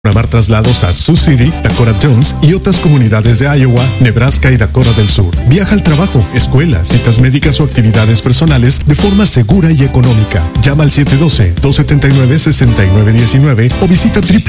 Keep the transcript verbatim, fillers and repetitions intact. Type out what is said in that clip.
programar traslados a Sioux City, Dakota Jones y otras comunidades de Iowa, Nebraska y Dakota del Sur. Viaja al trabajo, escuela, citas médicas o actividades personales de forma segura y económica. Llama al siete uno dos, dos siete nueve, seis nueve uno nueve o visita w